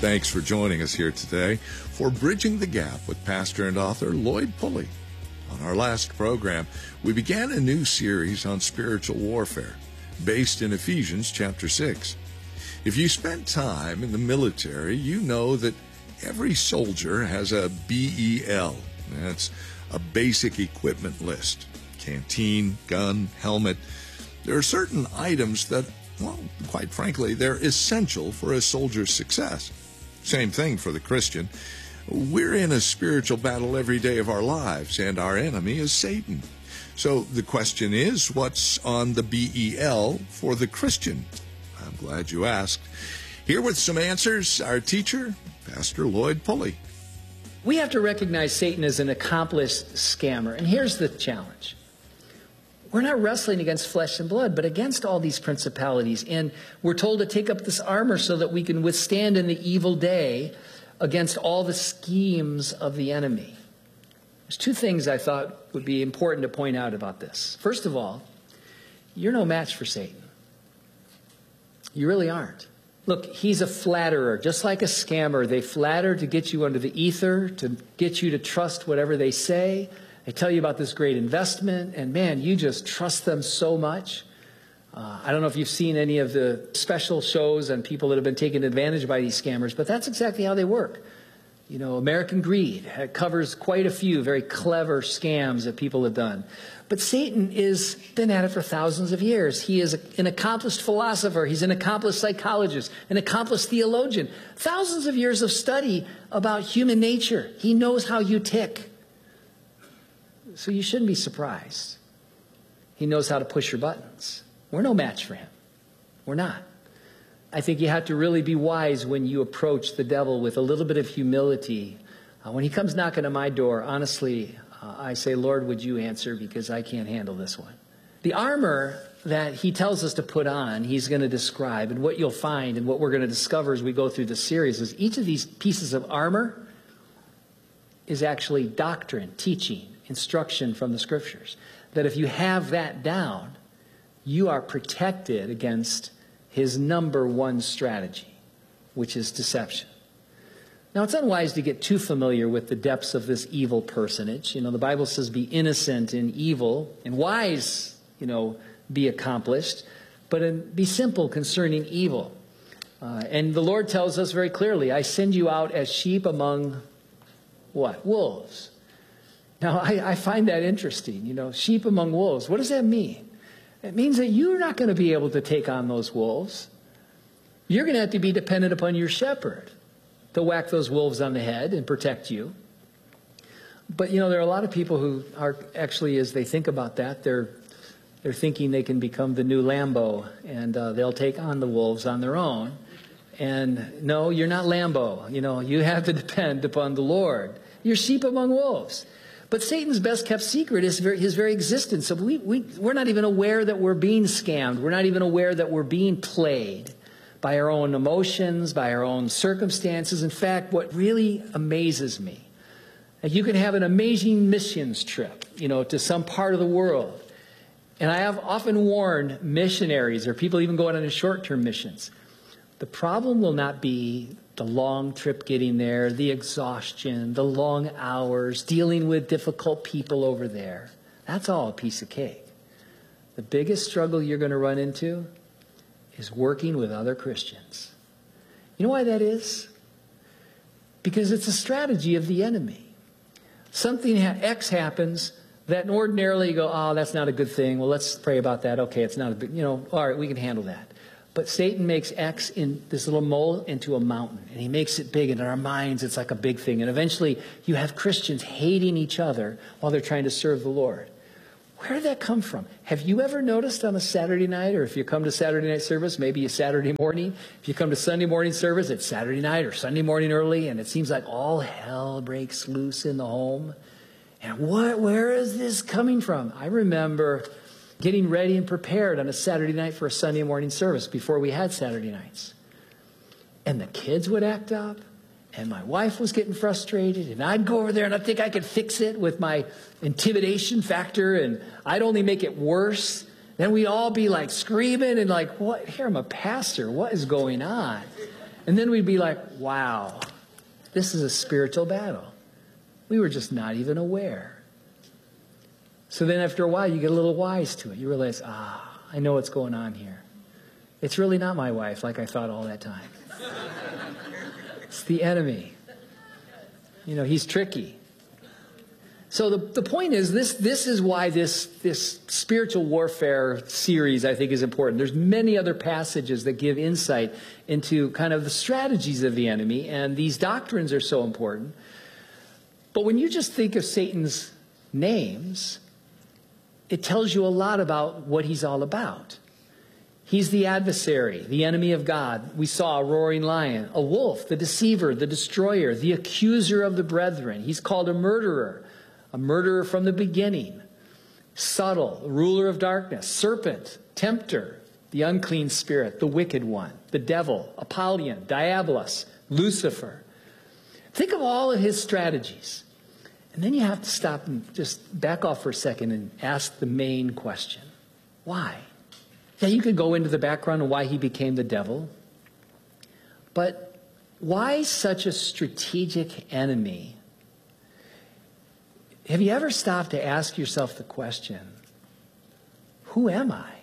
Thanks for joining us here today for Bridging the Gap with pastor and author Lloyd Pulley. On our last program, we began a new series on spiritual warfare based in Ephesians chapter 6. If you spent time in the military, you know that every soldier has a BEL. That's a basic equipment list. Canteen, gun, helmet. There are certain items that, well, quite frankly, they're essential for a soldier's success. Same thing for the Christian. We're in a spiritual battle every day of our lives, and our enemy is Satan. So the question is, what's on the BEL for the Christian? I'm glad you asked. Here with some answers, our teacher, Pastor Lloyd Pulley. We have to recognize Satan as an accomplished scammer. And here's the challenge. We're not wrestling against flesh and blood, but against all these principalities. And we're told to take up this armor so that we can withstand in the evil day against all the schemes of the enemy. There's two things I thought would be important to point out about this. First of all, you're no match for Satan. You really aren't. Look, he's a flatterer. Just like a scammer, they flatter to get you under the ether, to get you to trust whatever they say. They tell you about this great investment, and man, you just trust them so much. I don't know if you've seen any of the special shows on people that have been taken advantage by these scammers, but that's exactly how they work. You know, American Greed covers quite a few very clever scams that people have done. But Satan has been at it for thousands of years. He is an accomplished philosopher. He's an accomplished psychologist, an accomplished theologian. Thousands of years of study about human nature. He knows how you tick. So you shouldn't be surprised. He knows how to push your buttons. We're no match for him. We're not. I think you have to really be wise when you approach the devil with a little bit of humility. When he comes knocking on my door, honestly, I say, Lord, would you answer, because I can't handle this one. The armor that he tells us to put on, he's going to describe. And what you'll find and what we're going to discover as we go through this series is each of these pieces of armor is actually doctrine, teaching, instruction from the Scriptures. That if you have that down, you are protected against his number one strategy, which is deception. Now, it's unwise to get too familiar with the depths of this evil personage. You know, the Bible says be innocent in evil, and wise, be accomplished, but be simple concerning evil. And the Lord tells us very clearly, I send you out as sheep among what? Wolves. Now, I find that interesting, sheep among wolves. What does that mean? It means that you're not going to be able to take on those wolves. You're going to have to be dependent upon your shepherd to whack those wolves on the head and protect you. But, there are a lot of people who are actually, as they think about that, they're thinking they can become the new Lambo, and they'll take on the wolves on their own. And no, you're not Lambo. You have to depend upon the Lord. You're sheep among wolves. But Satan's best-kept secret is his very existence. So we're not even aware that we're being scammed. We're not even aware that we're being played by our own emotions, by our own circumstances. In fact, what really amazes me, you can have an amazing missions trip, to some part of the world. And I have often warned missionaries or people even going on short-term missions. The problem will not be the long trip getting there, the exhaustion, the long hours, dealing with difficult people over there. That's all a piece of cake. The biggest struggle you're going to run into is working with other Christians. You know why that is? Because it's a strategy of the enemy. Something X happens that ordinarily you go, oh, that's not a good thing. Well, let's pray about that. Okay, it's not a big, all right, we can handle that. But Satan makes X, in this little mole, into a mountain. And he makes it big. And in our minds, it's like a big thing. And eventually, you have Christians hating each other while they're trying to serve the Lord. Where did that come from? Have you ever noticed on a Saturday night, or if you come to Saturday night service, maybe a Saturday morning, if you come to Sunday morning service, it's Saturday night or Sunday morning early, and it seems like all hell breaks loose in the home. And where is this coming from? I remember getting ready and prepared on a Saturday night for a Sunday morning service before we had Saturday nights. And the kids would act up, and my wife was getting frustrated, and I'd go over there and I'd think I could fix it with my intimidation factor, and I'd only make it worse. Then we'd all be like screaming and like, what? Here, I'm a pastor. What is going on? And then we'd be like, wow, this is a spiritual battle. We were just not even aware. So then after a while, you get a little wise to it. You realize, I know what's going on here. It's really not my wife like I thought all that time. It's the enemy. You know, he's tricky. So the point is, this is why this spiritual warfare series, I think, is important. There's many other passages that give insight into kind of the strategies of the enemy, and these doctrines are so important. But when you just think of Satan's names, it tells you a lot about what he's all about. He's the adversary, the enemy of God. We saw a roaring lion, a wolf, the deceiver, the destroyer, the accuser of the brethren. He's called a murderer from the beginning, subtle, ruler of darkness, serpent, tempter, the unclean spirit, the wicked one, the devil, Apollyon, Diabolos, Lucifer. Think of all of his strategies. And then you have to stop and just back off for a second and ask the main question. Why? Yeah, you could go into the background of why he became the devil. But why such a strategic enemy? Have you ever stopped to ask yourself the question, who am I?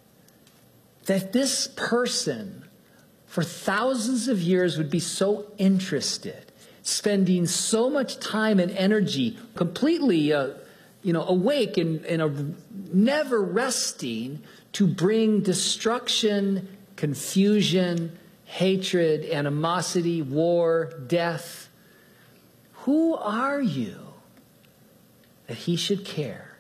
That this person for thousands of years would be so interested, spending so much time and energy, completely awake and never resting to bring destruction, confusion, hatred, animosity, war, death. Who are you that he should care?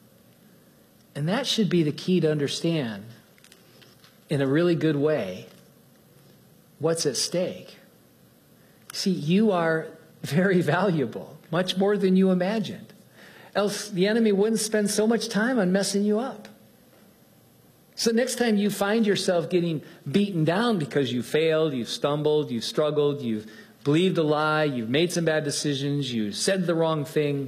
And that should be the key to understand in a really good way what's at stake. See, you are very valuable, much more than you imagined. Else the enemy wouldn't spend so much time on messing you up. So next time you find yourself getting beaten down because you failed, you've stumbled, you've struggled, you've believed a lie, you've made some bad decisions, you said the wrong thing,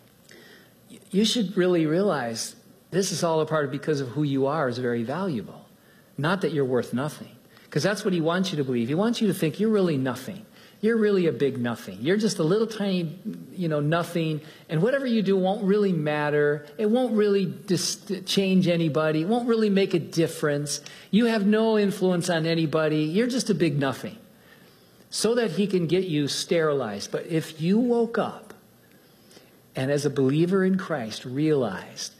you should really realize this is all a part of because of who you are is very valuable. Not that you're worth nothing. Because that's what he wants you to believe. He wants you to think you're really nothing. You're really a big nothing. You're just a little tiny, nothing. And whatever you do won't really matter. It won't really change anybody. It won't really make a difference. You have no influence on anybody. You're just a big nothing. So that he can get you sterilized. But if you woke up and as a believer in Christ realized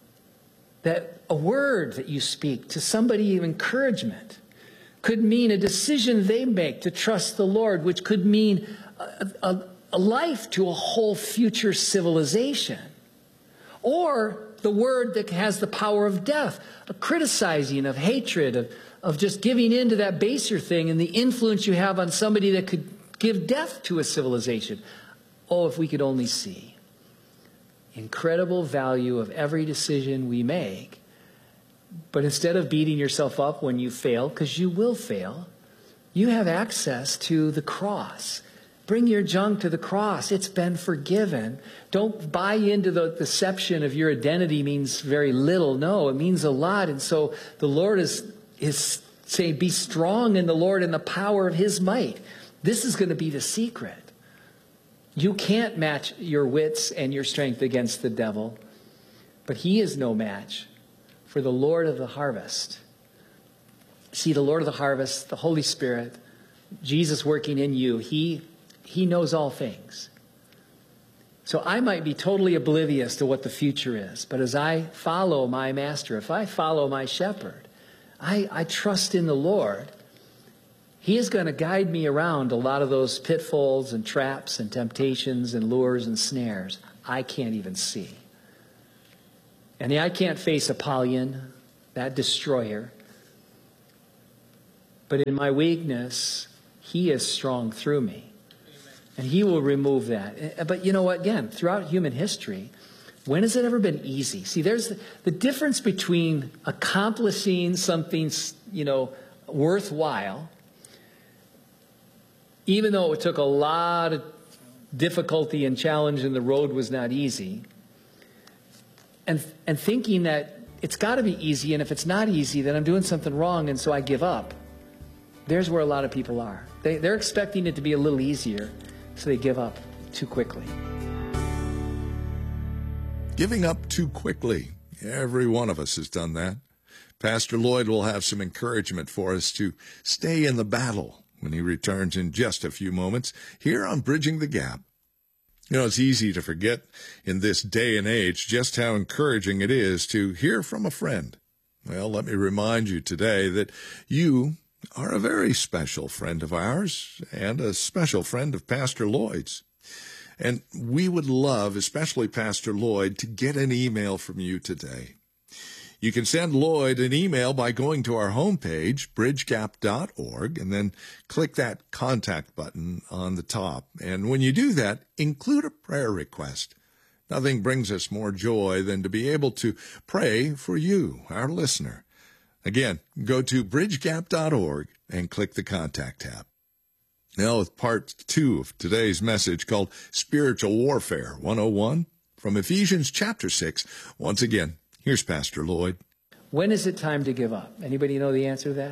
that a word that you speak to somebody of encouragement could mean a decision they make to trust the Lord, which could mean a life to a whole future civilization. Or the word that has the power of death, a criticizing, of hatred, of just giving in to that baser thing and the influence you have on somebody that could give death to a civilization. Oh, if we could only see. Incredible value of every decision we make. But instead of beating yourself up when you fail, because you will fail, you have access to the cross. Bring your junk to the cross. It's been forgiven. Don't buy into the deception of your identity means very little. No, it means a lot. And so the Lord is saying, be strong in the Lord and the power of his might. This is going to be the secret. You can't match your wits and your strength against the devil, but he is no match for the Lord of the harvest. See, the Lord of the harvest, the Holy Spirit, Jesus working in you, he knows all things. So I might be totally oblivious to what the future is, but as I follow my master, if I follow my shepherd, I trust in the Lord. He is going to guide me around a lot of those pitfalls and traps and temptations and lures and snares I can't even see. And I can't face Apollyon, that destroyer. But in my weakness, he is strong through me. And he will remove that. But you know what? Again, throughout human history, when has it ever been easy? See, there's the difference between accomplishing something, worthwhile, even though it took a lot of difficulty and challenge and the road was not easy, and thinking that it's got to be easy, and if it's not easy, then I'm doing something wrong, and so I give up. There's where a lot of people are. They're expecting it to be a little easier, so they give up too quickly. Giving up too quickly. Every one of us has done that. Pastor Lloyd will have some encouragement for us to stay in the battle when he returns in just a few moments here on Bridging the Gap. You know, it's easy to forget in this day and age just how encouraging it is to hear from a friend. Well, let me remind you today that you are a very special friend of ours and a special friend of Pastor Lloyd's. And we would love, especially Pastor Lloyd, to get an email from you today. You can send Lloyd an email by going to our homepage, bridgegap.org, and then click that contact button on the top. And when you do that, include a prayer request. Nothing brings us more joy than to be able to pray for you, our listener. Again, go to bridgegap.org and click the contact tab. Now, with part 2 of today's message called Spiritual Warfare 101 from Ephesians chapter 6. Once again, here's Pastor Lloyd. When is it time to give up? Anybody know the answer to that?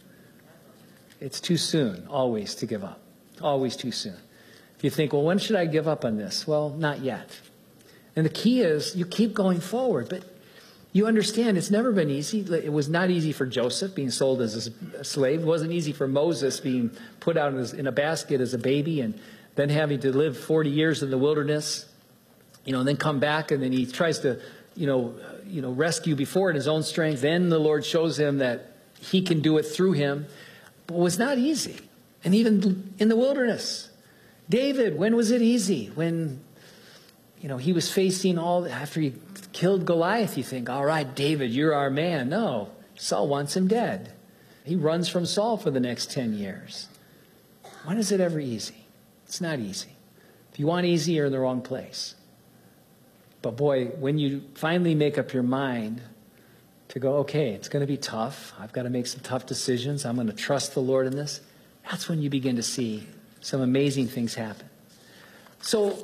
It's too soon, always, to give up. Always too soon. If you think, well, when should I give up on this? Well, not yet. And the key is you keep going forward, but you understand it's never been easy. It was not easy for Joseph being sold as a slave. It wasn't easy for Moses being put out in a basket as a baby and then having to live 40 years in the wilderness, and then come back, and then he tries to, rescue before in his own strength. Then the Lord shows him that he can do it through him. But it was not easy. And even in the wilderness, David, when was it easy? When, he was facing after he killed Goliath, you think, all right, David, you're our man. No, Saul wants him dead. He runs from Saul for the next 10 years. When is it ever easy? It's not easy. If you want easy, you're in the wrong place. But boy, when you finally make up your mind to go, okay, it's going to be tough. I've got to make some tough decisions. I'm going to trust the Lord in this. That's when you begin to see some amazing things happen. So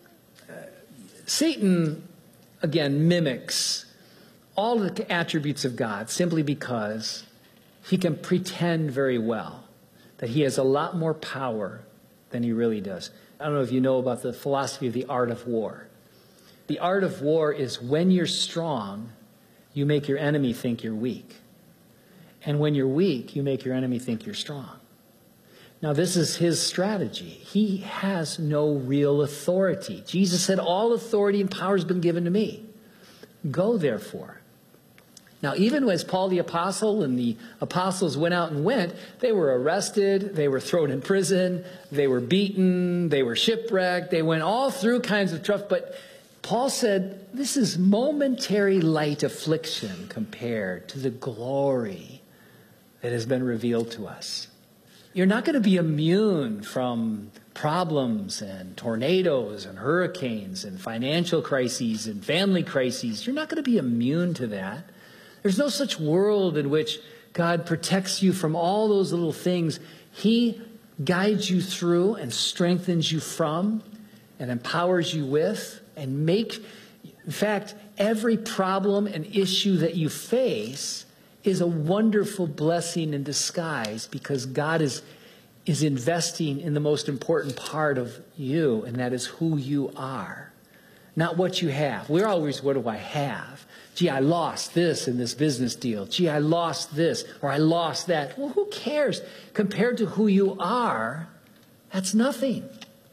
Satan, again, mimics all the attributes of God simply because he can pretend very well that he has a lot more power than he really does. I don't know if you know about the philosophy of the art of war. The art of war is when you're strong, you make your enemy think you're weak. And when you're weak, you make your enemy think you're strong. Now, this is his strategy. He has no real authority. Jesus said, all authority and power has been given to me. Go, therefore. Now, even as Paul the Apostle and the apostles went out and went, they were arrested, they were thrown in prison, they were beaten, they were shipwrecked, they went all through kinds of trouble. But Paul said, this is momentary light affliction compared to the glory that has been revealed to us. You're not going to be immune from problems and tornadoes and hurricanes and financial crises and family crises. You're not going to be immune to that. There's no such world in which God protects you from all those little things. He guides you through and strengthens you from and empowers you with and in fact, every problem and issue that you face is a wonderful blessing in disguise because God is investing in the most important part of you, and that is who you are, not what you have. We're always, what do I have? Gee, I lost this in this business deal. Gee, I lost this or I lost that. Well, who cares? Compared to who you are, that's nothing.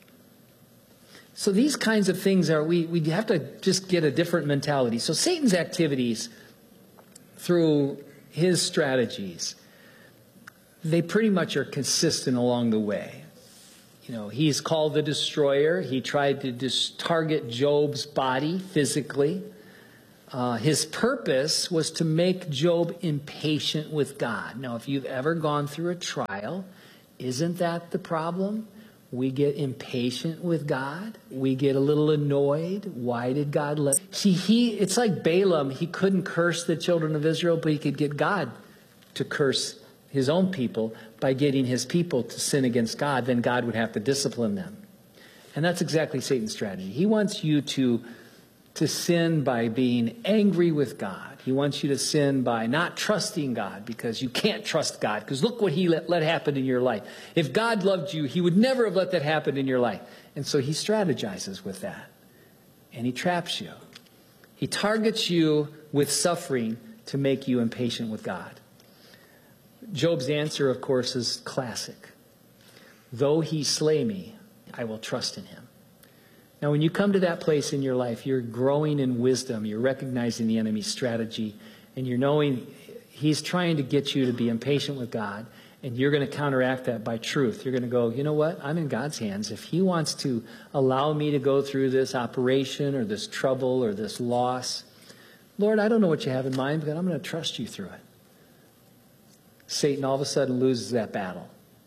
So these kinds of things we have to just get a different mentality. So Satan's activities through his strategies, they pretty much are consistent along the way. He's called the destroyer. He tried to target Job's body physically. His purpose was to make Job impatient with God. Now, if you've ever gone through a trial, isn't that the problem? We get impatient with God. We get a little annoyed. Why did God let... See, it's like Balaam. He couldn't curse the children of Israel, but he could get God to curse his own people by getting his people to sin against God. Then God would have to discipline them. And that's exactly Satan's strategy. He wants you to sin by being angry with God He wants you to sin by not trusting God because you can't trust God. Because look what he let happen in your life. If God loved you, he would never have let that happen in your life. And so he strategizes with that. And he traps you. He targets you with suffering to make you impatient with God. Job's answer, of course, is classic. Though he slay me, I will trust in him. Now, when you come to that place in your life, you're growing in wisdom. You're recognizing the enemy's strategy. And you're knowing he's trying to get you to be impatient with God. And you're going to counteract that by truth. You're going to go, you know what? I'm in God's hands. If he wants to allow me to go through this operation or this trouble or this loss, Lord, I don't know what you have in mind, but I'm going to trust you through it. Satan all of a sudden loses that battle.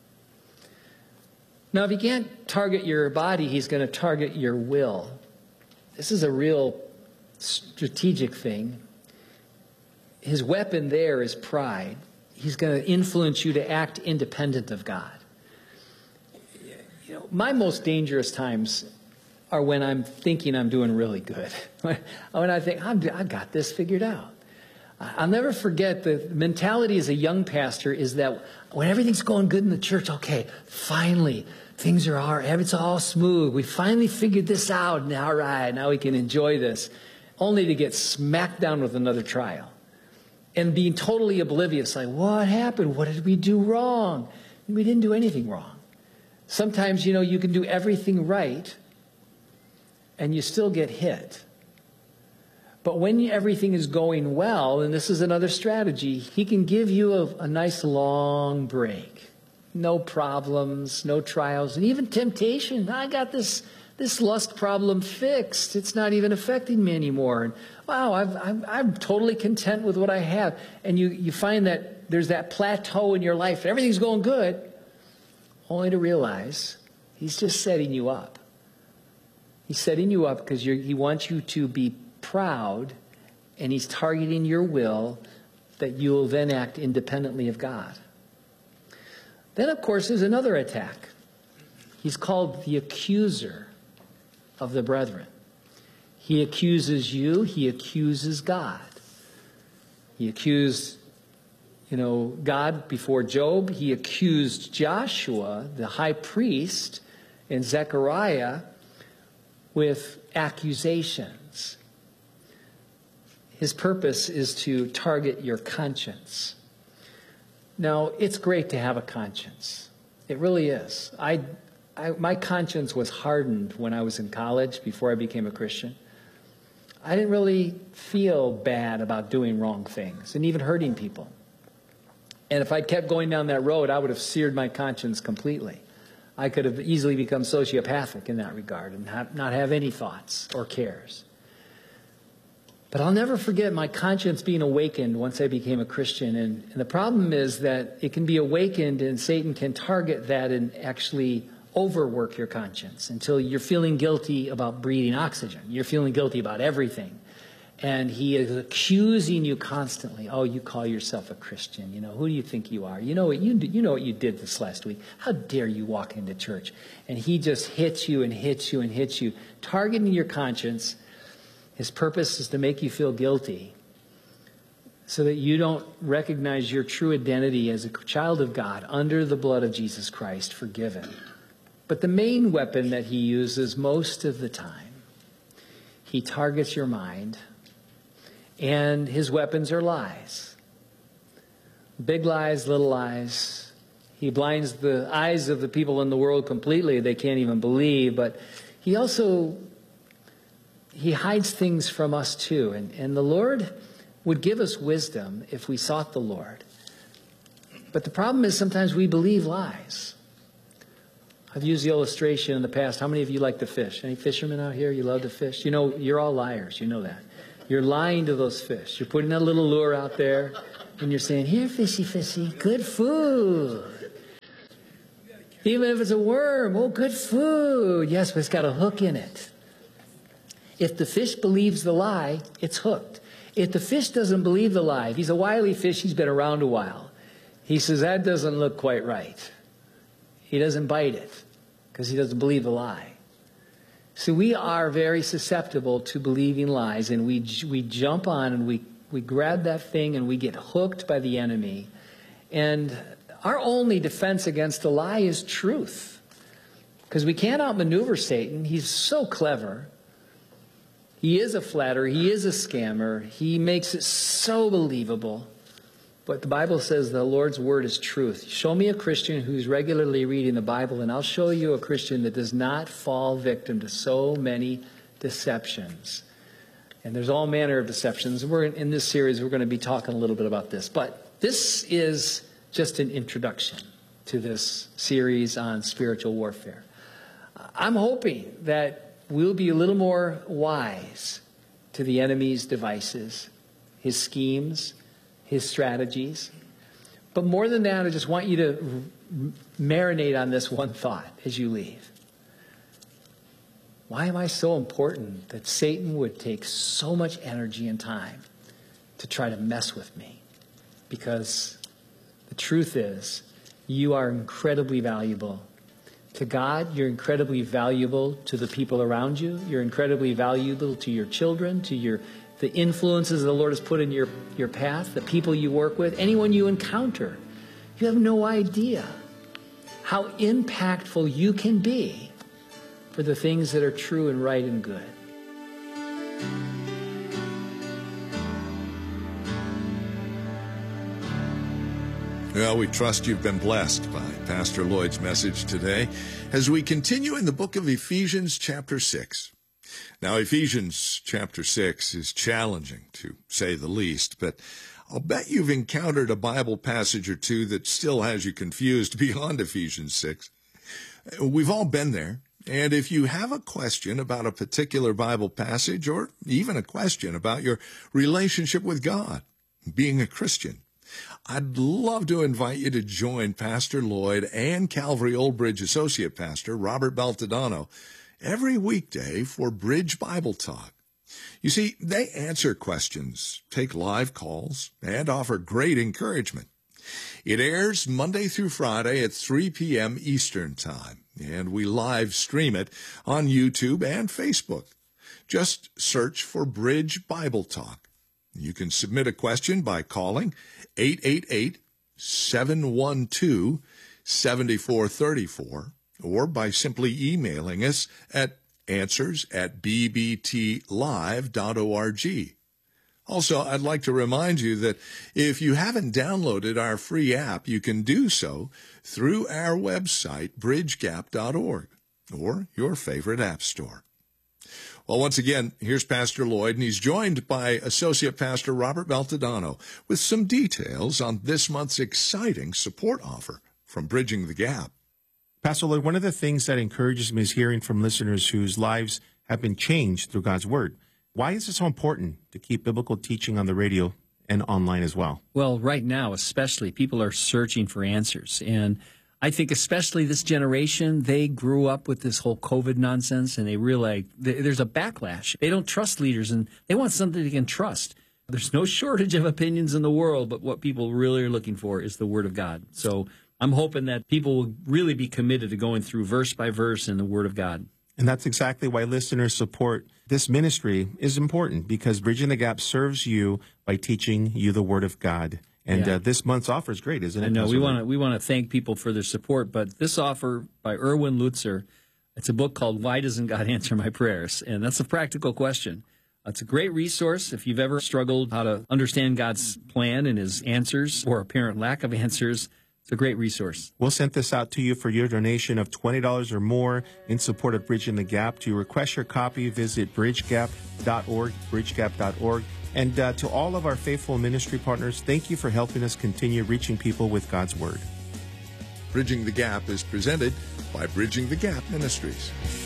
Now, if he can't target your body, he's going to target your will. This is a real strategic thing. His weapon there is pride. He's going to influence you to act independent of God. You know, my most dangerous times are when I'm thinking I'm doing really good. When I think, I've got this figured out. I'll never forget the mentality as a young pastor is that when everything's going good in the church, okay, finally, things are all right, it's all smooth. We finally figured this out, and all right, now we can enjoy this. Only to get smacked down with another trial. And being totally oblivious, like, what happened? What did we do wrong? We didn't do anything wrong. Sometimes, you can do everything right, and you still get hit. But when everything is going well, and this is another strategy, he can give you a nice long break. No problems, no trials, and even temptation. I got this lust problem fixed. It's not even affecting me anymore. And wow, I'm totally content with what I have. And you find that there's that plateau in your life. Everything's going good, only to realize he's just setting you up. He's setting you up because he wants you to be proud, and he's targeting your will that you will then act independently of God. Then, of course, there's another attack. He's called the accuser of the brethren. He accuses you. He accuses God. He accused, God before Job. He accused Joshua, the high priest, and Zechariah with accusations. His purpose is to target your conscience. Now, it's great to have a conscience. It really is. My conscience was hardened when I was in college before I became a Christian. I didn't really feel bad about doing wrong things and even hurting people. And if I'd kept going down that road, I would have seared my conscience completely. I could have easily become sociopathic in that regard and not have any thoughts or cares. But I'll never forget my conscience being awakened once I became a Christian. And the problem is that it can be awakened and Satan can target that and actually overwork your conscience until you're feeling guilty about breathing oxygen. You're feeling guilty about everything. And he is accusing you constantly. Oh, you call yourself a Christian. Who do you think you are? You know what you did this last week. How dare you walk into church? And he just hits you and hits you and hits you, targeting your conscience. His purpose is to make you feel guilty so that you don't recognize your true identity as a child of God under the blood of Jesus Christ, forgiven. But the main weapon that he uses most of the time, he targets your mind, and his weapons are lies. Big lies, little lies. He blinds the eyes of the people in the world completely. They can't even believe, but he also hides things from us too. And the Lord would give us wisdom if we sought the Lord. But the problem is sometimes we believe lies. I've used the illustration in the past. How many of you like to fish? Any fishermen out here? You love to fish? You're all liars. You know that. You're lying to those fish. You're putting that little lure out there, and you're saying, here, fishy, fishy, good food. Even if it's a worm, oh, good food. Yes, but it's got a hook in it. If the fish believes the lie, it's hooked. If the fish doesn't believe the lie, if he's a wily fish, he's been around a while. He says, that doesn't look quite right. He doesn't bite it because he doesn't believe the lie. So we are very susceptible to believing lies, and we jump on and we We grab that thing and we get hooked by the enemy. And our only defense against a lie is truth. Because we can't outmaneuver Satan. He's so clever. He is a flatterer. He is a scammer. He makes it so believable. But the Bible says the Lord's word is truth. Show me a Christian who's regularly reading the Bible, and I'll show you a Christian that does not fall victim to so many deceptions. And there's all manner of deceptions. In this series, we're going to be talking a little bit about this. But this is just an introduction to this series on spiritual warfare. I'm hoping that we'll be a little more wise to the enemy's devices, his schemes, his strategies. But more than that, I just want you to marinate on this one thought as you leave. Why am I so important that Satan would take so much energy and time to try to mess with me? Because the truth is, you are incredibly valuable to God. You're incredibly valuable to the people around you. You're incredibly valuable to your children, to the influences the Lord has put in your path, the people you work with, anyone you encounter. You have no idea how impactful you can be for the things that are true and right and good. Well, we trust you've been blessed by Pastor Lloyd's message today as we continue in the book of Ephesians chapter 6. Now, Ephesians chapter 6 is challenging, to say the least, but I'll bet you've encountered a Bible passage or two that still has you confused beyond Ephesians 6. We've all been there, and if you have a question about a particular Bible passage or even a question about your relationship with God, being a Christian, I'd love to invite you to join Pastor Lloyd and Calvary Old Bridge Associate Pastor Robert Baltodano every weekday for Bridge Bible Talk. You see, they answer questions, take live calls, and offer great encouragement. It airs Monday through Friday at 3 p.m. Eastern Time, and we live stream it on YouTube and Facebook. Just search for Bridge Bible Talk. You can submit a question by calling 888-712-7434 or by simply emailing us at answers@bbtlive.org. Also, I'd like to remind you that if you haven't downloaded our free app, you can do so through our website, bridgegap.org, or your favorite app store. Well, once again, here's Pastor Lloyd, and he's joined by Associate Pastor Robert Baltodano with some details on this month's exciting support offer from Bridging the Gap. Pastor Lloyd, one of the things that encourages me is hearing from listeners whose lives have been changed through God's Word. Why is it so important to keep biblical teaching on the radio and online as well? Well, right now, especially, people are searching for answers. And I think especially this generation, they grew up with this whole COVID nonsense, and they realize there's a backlash. They don't trust leaders, and they want something they can trust. There's no shortage of opinions in the world, but what people really are looking for is the Word of God. So I'm hoping that people will really be committed to going through verse by verse in the Word of God. And that's exactly why listeners' support this ministry is important, because Bridging the Gap serves you by teaching you the Word of God. And this month's offer is great, isn't it? I know. We want to thank people for their support, but this offer by Erwin Lutzer, it's a book called Why Doesn't God Answer My Prayers? And that's a practical question. It's a great resource if you've ever struggled how to understand God's plan and His answers or apparent lack of answers. It's a great resource. We'll send this out to you for your donation of $20 or more in support of Bridging the Gap. To request your copy, visit bridgegap.org, bridgegap.org. And to all of our faithful ministry partners, thank you for helping us continue reaching people with God's Word. Bridging the Gap is presented by Bridging the Gap Ministries.